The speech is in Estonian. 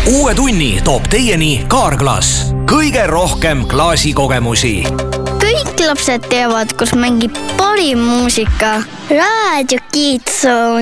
Uue tunni toob teieni Kaarglass. Kõige rohkem klaasikogemusi. Kõik lapsed teavad, kus mängib parim muusika. Raadio Kids Zone.